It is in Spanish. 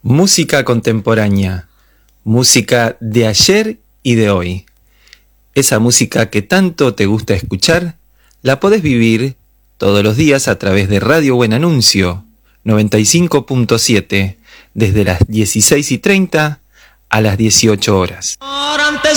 Música contemporánea, música de ayer y de hoy. Esa música que tanto te gusta escuchar, la podés vivir todos los días a través de Radio Buen Anuncio, 95.7, desde las 16:30 a las 18 horas.